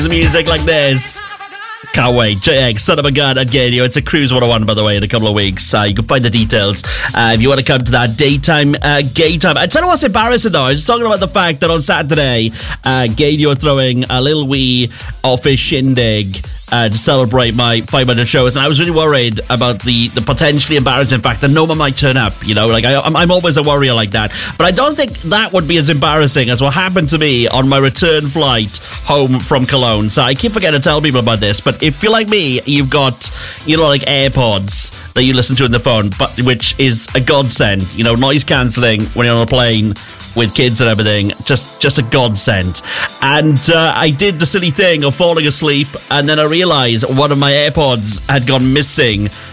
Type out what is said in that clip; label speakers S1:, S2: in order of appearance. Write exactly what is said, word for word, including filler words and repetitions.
S1: Music like this. Can't wait. J X, Son of a Gun at Gadio. It's a Cruise one oh one, by the way, in a couple of weeks. Uh, you can find the details uh, if you want to come to that daytime uh, gay time. I tell you what's embarrassing, though. I was talking about the fact that on Saturday, uh, Gadio are throwing a little wee office shindig Uh, to celebrate my five hundred shows, and I was really worried about the, the potentially embarrassing fact that no one might turn up, you know, like I, I'm, I'm always a worrier like that, but I don't think that would be as embarrassing as what happened to me on my return flight home from Cologne. So I keep forgetting to tell people about this, but if you're like me, you've got, you know, like AirPods that you listen to in the phone, but which is a godsend, you know, noise cancelling when you're on a plane with kids and everything, just just a godsend. And uh, I did the silly thing of falling asleep, and then I realised one of my AirPods had gone missing